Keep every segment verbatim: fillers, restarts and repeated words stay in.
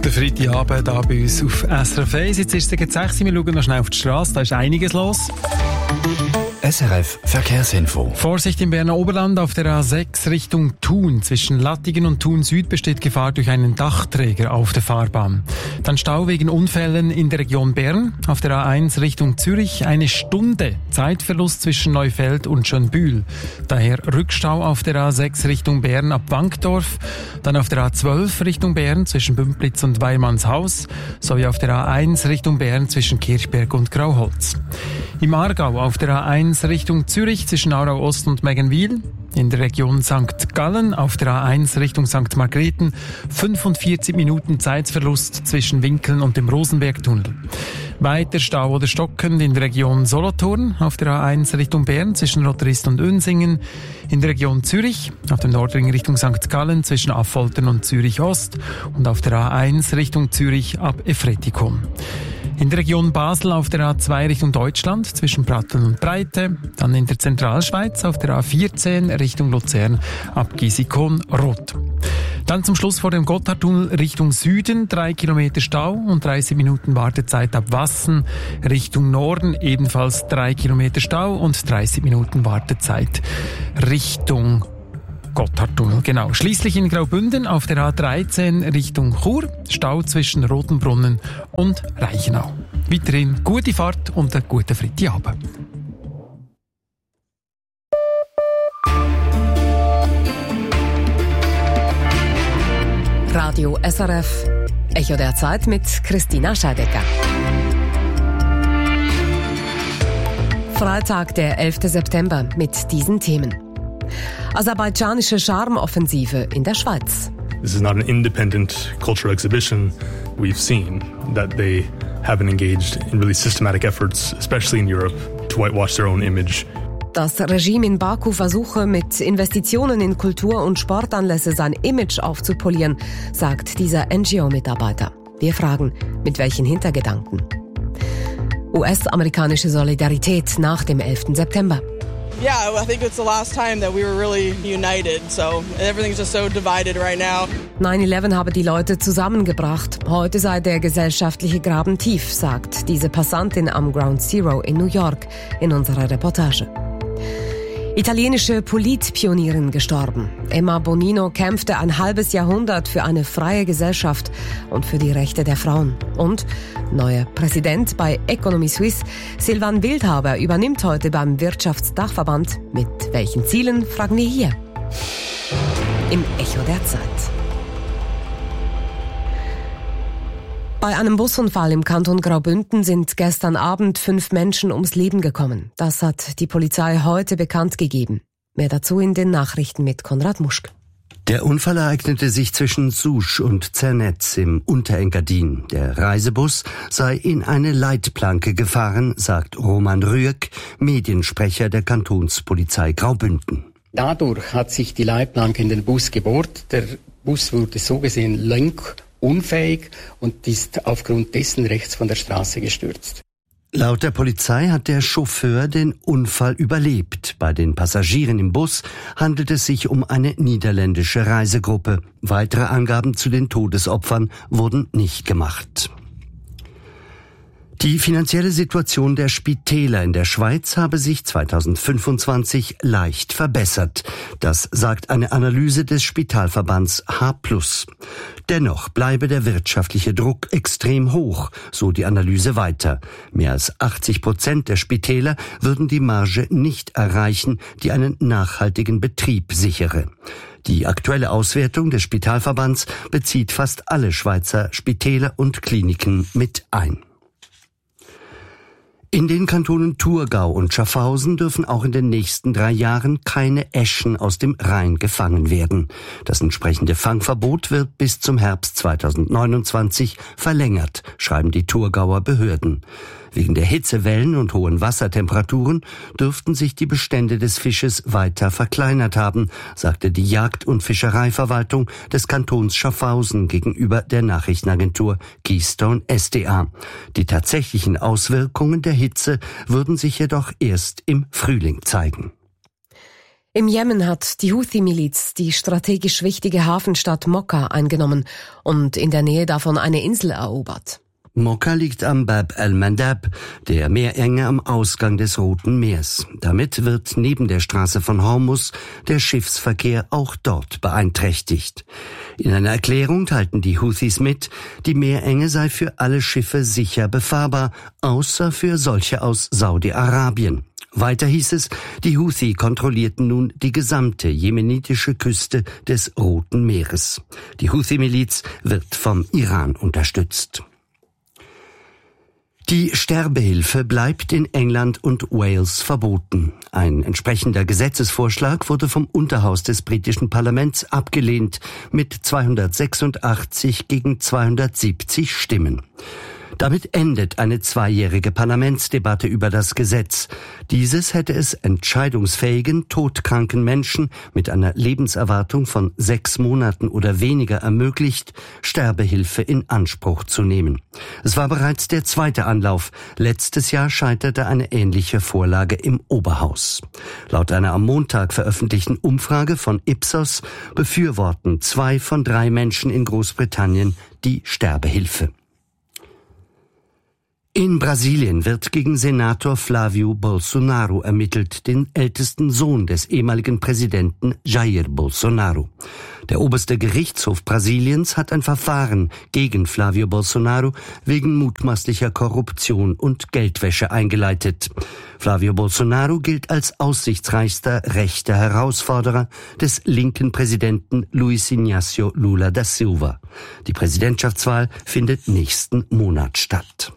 guten Freitagabend hier bei uns auf S R F eins. Jetzt ist es sechs Uhr, wir schauen noch schnell auf die Straße, da ist einiges los. S R F Verkehrsinfo. Vorsicht im Berner Oberland auf der A sechs Richtung Thun. Zwischen Lattingen und Thun Süd besteht Gefahr durch einen Dachträger auf der Fahrbahn. Dann Stau wegen Unfällen in der Region Bern. Auf der A eins Richtung Zürich eine Stunde Zeitverlust zwischen Neufeld und Schönbühl. Daher Rückstau auf der A sechs Richtung Bern ab Wankdorf. Dann auf der A zwölf Richtung Bern zwischen Bümplitz und Weilmannshaus. Sowie auf der A eins Richtung Bern zwischen Kirchberg und Grauholz. Im Aargau auf der A eins Richtung Zürich zwischen Aarau Ost und Meggenwil. In der Region Sankt Gallen auf der A eins Richtung Sankt Margrethen fünfundvierzig Minuten Zeitverlust zwischen Winkeln und dem Rosenbergtunnel. Weiter Stau oder stockend in der Region Solothurn auf der A eins Richtung Bern zwischen Roterist und Unsingen. In der Region Zürich auf dem Nordring Richtung Sankt Gallen zwischen Affoltern und Zürich Ost und auf der A eins Richtung Zürich ab Efretikon. In der Region Basel auf der A zwei Richtung Deutschland zwischen Pratteln und Breite. Dann in der Zentralschweiz auf der A vierzehn Richtung Luzern ab Gisikon-Rot. Dann zum Schluss vor dem Gotthardtunnel Richtung Süden drei Kilometer Stau und dreißig Minuten Wartezeit ab Wassen. Richtung Norden ebenfalls drei Kilometer Stau und dreißig Minuten Wartezeit Richtung Gotthardtunnel, genau. Schließlich in Graubünden auf der A dreizehn Richtung Chur, Stau zwischen Rotenbrunnen und Reichenau. Weiterhin gute Fahrt und einen guten Freitagabend. Radio S R F, Echo der Zeit mit Christina Scheidecker. Freitag, der elfter September, mit diesen Themen. Aserbaidschanische Charmoffensive in der Schweiz. This is not an independent cultural exhibition. We've seen that they haven't engaged in really systematic efforts, especially in Europe, to whitewash their own image. Das Regime in Baku versuche mit Investitionen in Kultur- und Sportanlässe sein Image aufzupolieren, sagt dieser N G O-Mitarbeiter. Wir fragen, mit welchen Hintergedanken? U S-amerikanische Solidarität nach dem elften September. Yeah, I think it's the last time that we were really united, so everything's just so divided right now. neun elf habe die Leute zusammengebracht. Heute sei der gesellschaftliche Graben tief, sagt diese Passantin am Ground Zero in New York in unserer Reportage. Italienische Politpionierin gestorben. Emma Bonino kämpfte ein halbes Jahrhundert für eine freie Gesellschaft und für die Rechte der Frauen. Und neuer Präsident bei Economy Suisse, Silvan Wildhaber, übernimmt heute beim Wirtschaftsdachverband. Mit welchen Zielen, fragen wir hier. Im Echo der Zeit. Bei einem Busunfall im Kanton Graubünden sind gestern Abend fünf Menschen ums Leben gekommen. Das hat die Polizei heute bekannt gegeben. Mehr dazu in den Nachrichten mit Konrad Muschk. Der Unfall ereignete sich zwischen Susch und Zernetz im Unterengadin. Der Reisebus sei in eine Leitplanke gefahren, sagt Roman Rüegg, Mediensprecher der Kantonspolizei Graubünden. Dadurch hat sich die Leitplanke in den Bus gebohrt. Der Bus wurde so gesehen lenkunfähig und ist aufgrund dessen rechts von der Straße gestürzt. Laut der Polizei hat der Chauffeur den Unfall überlebt. Bei den Passagieren im Bus handelt es sich um eine niederländische Reisegruppe. Weitere Angaben zu den Todesopfern wurden nicht gemacht. Die finanzielle Situation der Spitäler in der Schweiz habe sich zweitausendfünfundzwanzig leicht verbessert. Das sagt eine Analyse des Spitalverbands H plus. Dennoch bleibe der wirtschaftliche Druck extrem hoch, so die Analyse weiter. Mehr als achtzig Prozent der Spitäler würden die Marge nicht erreichen, die einen nachhaltigen Betrieb sichere. Die aktuelle Auswertung des Spitalverbands bezieht fast alle Schweizer Spitäler und Kliniken mit ein. In den Kantonen Thurgau und Schaffhausen dürfen auch in den nächsten drei Jahren keine Äschen aus dem Rhein gefangen werden. Das entsprechende Fangverbot wird bis zum Herbst zweitausendneunundzwanzig verlängert, schreiben die Thurgauer Behörden. Wegen der Hitzewellen und hohen Wassertemperaturen dürften sich die Bestände des Fisches weiter verkleinert haben, sagte die Jagd- und Fischereiverwaltung des Kantons Schaffhausen gegenüber der Nachrichtenagentur Keystone S D A. Die tatsächlichen Auswirkungen der Hitze würden sich jedoch erst im Frühling zeigen. Im Jemen hat die Houthi-Miliz die strategisch wichtige Hafenstadt Mokka eingenommen und in der Nähe davon eine Insel erobert. Mokka liegt am Bab el-Mandab, der Meerenge am Ausgang des Roten Meers. Damit wird neben der Straße von Hormuz der Schiffsverkehr auch dort beeinträchtigt. In einer Erklärung teilten die Houthis mit, die Meerenge sei für alle Schiffe sicher befahrbar, außer für solche aus Saudi-Arabien. Weiter hieß es, die Houthi kontrollierten nun die gesamte jemenitische Küste des Roten Meeres. Die Houthi-Miliz wird vom Iran unterstützt. Die Sterbehilfe bleibt in England und Wales verboten. Ein entsprechender Gesetzesvorschlag wurde vom Unterhaus des britischen Parlaments abgelehnt mit zweihundertsechsundachtzig gegen zweihundertsiebzig Stimmen. Damit endet eine zweijährige Parlamentsdebatte über das Gesetz. Dieses hätte es entscheidungsfähigen, todkranken Menschen mit einer Lebenserwartung von sechs Monaten oder weniger ermöglicht, Sterbehilfe in Anspruch zu nehmen. Es war bereits der zweite Anlauf. Letztes Jahr scheiterte eine ähnliche Vorlage im Oberhaus. Laut einer am Montag veröffentlichten Umfrage von Ipsos befürworten zwei von drei Menschen in Großbritannien die Sterbehilfe. In Brasilien wird gegen Senator Flávio Bolsonaro ermittelt, den ältesten Sohn des ehemaligen Präsidenten Jair Bolsonaro. Der oberste Gerichtshof Brasiliens hat ein Verfahren gegen Flávio Bolsonaro wegen mutmaßlicher Korruption und Geldwäsche eingeleitet. Flávio Bolsonaro gilt als aussichtsreichster rechter Herausforderer des linken Präsidenten Luiz Inácio Lula da Silva. Die Präsidentschaftswahl findet nächsten Monat statt.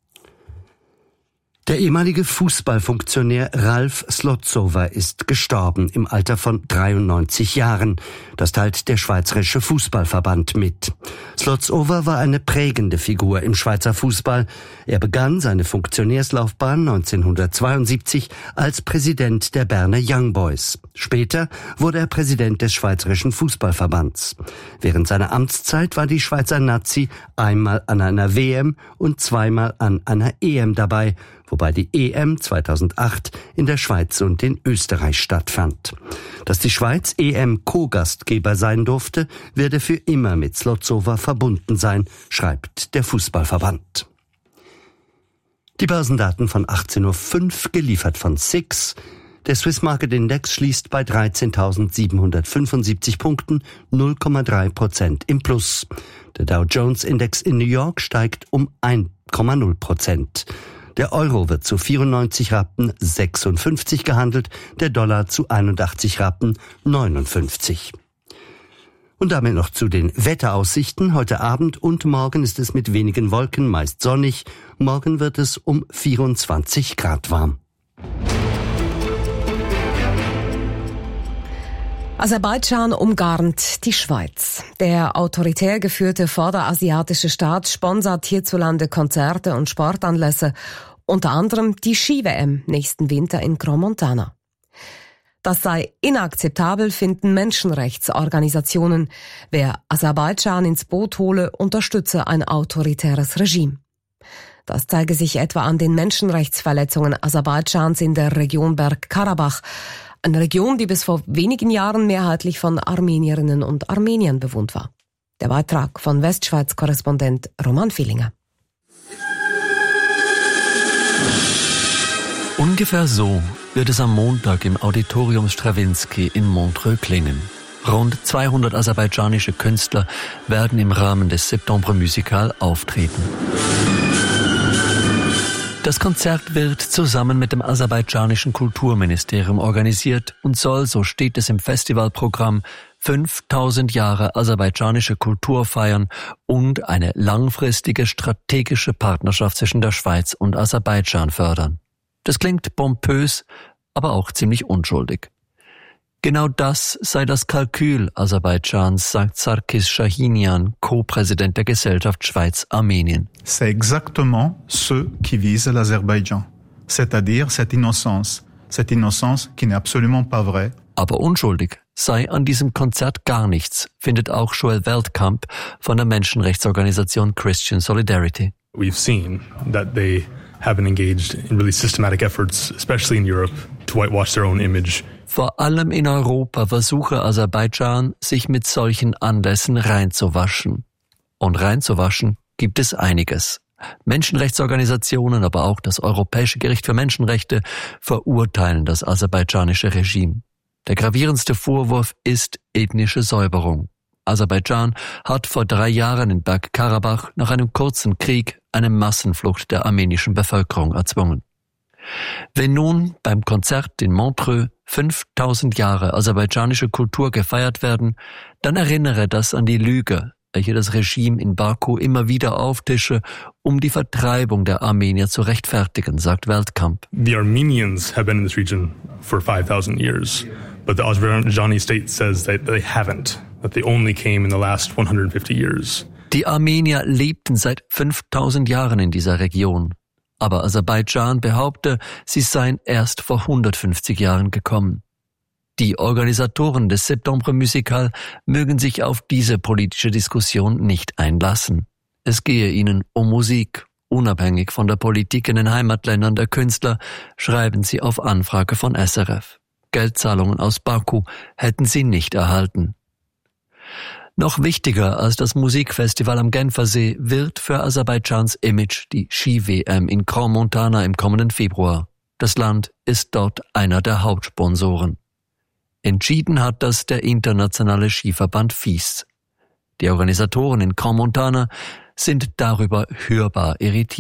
Der ehemalige Fußballfunktionär Ralf Slotzowa ist gestorben im Alter von dreiundneunzig Jahren. Das teilt der Schweizerische Fußballverband mit. Slotzowa war eine prägende Figur im Schweizer Fußball. Er begann seine Funktionärslaufbahn neunzehnhundertzweiundsiebzig als Präsident der Berner Young Boys. Später wurde er Präsident des Schweizerischen Fußballverbands. Während seiner Amtszeit war die Schweizer Nazi einmal an einer W M und zweimal an einer E M dabei, wobei die E M zweitausendacht in der Schweiz und in Österreich stattfand. Dass die Schweiz E M-Co-Gastgeber sein durfte, werde für immer mit Slotzowa verbunden sein, schreibt der Fußballverband. Die Börsendaten von achtzehn Uhr fünf, geliefert von S I X. Der Swiss Market Index schließt bei dreizehntausendsiebenhundertfünfundsiebzig Punkten, null Komma drei Prozent im Plus. Der Dow Jones Index in New York steigt um eins Komma null Prozent. Der Euro wird zu vierundneunzig Rappen sechsundfünfzig gehandelt, der Dollar zu einundachtzig Rappen neunundfünfzig. Und damit noch zu den Wetteraussichten. Heute Abend und morgen ist es mit wenigen Wolken, meist sonnig. Morgen wird es um vierundzwanzig Grad warm. Aserbaidschan umgarnt die Schweiz. Der autoritär geführte vorderasiatische Staat sponsert hierzulande Konzerte und Sportanlässe, unter anderem die Ski-W M nächsten Winter in Crans-Montana. Das sei inakzeptabel, finden Menschenrechtsorganisationen. Wer Aserbaidschan ins Boot hole, unterstütze ein autoritäres Regime. Das zeige sich etwa an den Menschenrechtsverletzungen Aserbaidschans in der Region Bergkarabach, eine Region, die bis vor wenigen Jahren mehrheitlich von Armenierinnen und Armeniern bewohnt war. Der Beitrag von Westschweiz-Korrespondent Roman Villinger. Ungefähr so wird es am Montag im Auditorium Stravinsky in Montreux klingen. Rund zweihundert aserbaidschanische Künstler werden im Rahmen des Septembre Musical auftreten. Das Konzert wird zusammen mit dem aserbaidschanischen Kulturministerium organisiert und soll, so steht es im Festivalprogramm, fünftausend Jahre aserbaidschanische Kultur feiern und eine langfristige strategische Partnerschaft zwischen der Schweiz und Aserbaidschan fördern. Das klingt pompös, aber auch ziemlich unschuldig. Genau das sei das Kalkül Aserbaidschans, sagt Sarkis Shahinian, Co-Präsident der Gesellschaft Schweiz-Armenien. C'est exactement ce qui vise l'Azerbaïdjan, c'est-à-dire cette innocence, cette innocence qui n'est absolument pas vraie. Aber unschuldig sei an diesem Konzert gar nichts, findet auch Joel Veldkamp von der Menschenrechtsorganisation Christian Solidarity. We've seen that they haven't engaged in really systematic efforts, especially in Europe, to whitewash their own image Vor allem in Europa versuche Aserbaidschan, sich mit solchen Anlässen reinzuwaschen. Und reinzuwaschen gibt es einiges. Menschenrechtsorganisationen, aber auch das Europäische Gericht für Menschenrechte verurteilen das aserbaidschanische Regime. Der gravierendste Vorwurf ist ethnische Säuberung. Aserbaidschan hat vor drei Jahren in Bergkarabach nach einem kurzen Krieg eine Massenflucht der armenischen Bevölkerung erzwungen. Wenn nun beim Konzert in Montreux fünftausend Jahre aserbaidschanische Kultur gefeiert werden, dann erinnere das an die Lüge, welche das Regime in Baku immer wieder auftische, um die Vertreibung der Armenier zu rechtfertigen, sagt Weltkamp. The Armenians have been in this region for five thousand years, but the Azerbaijani state says that they haven't, that they only came in the last one hundred fifty years. Die Armenier lebten seit fünftausend Jahren in dieser Region, aber Aserbaidschan behaupte, sie seien erst vor hundertfünfzig Jahren gekommen. Die Organisatoren des Septembre Musical mögen sich auf diese politische Diskussion nicht einlassen. Es gehe ihnen um Musik, unabhängig von der Politik in den Heimatländern der Künstler, schreiben sie auf Anfrage von S R F. Geldzahlungen aus Baku hätten sie nicht erhalten. Noch wichtiger als das Musikfestival am Genfersee wird für Aserbaidschans Image die Ski-W M in Crans-Montana im kommenden Februar. Das Land ist dort einer der Hauptsponsoren. Entschieden hat das der internationale Skiverband F I S. Die Organisatoren in Crans-Montana sind darüber hörbar irritiert.